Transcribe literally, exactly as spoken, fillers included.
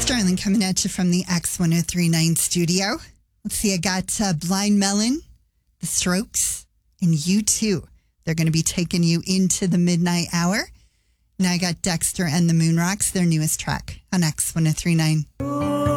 Starling coming at you from the X one oh three point nine studio. Let's see, I got uh, Blind Melon, The Strokes, and U two. They're going to be taking you into the midnight hour. And I got Dexter and the Moonrocks, their newest track on X one oh three point nine.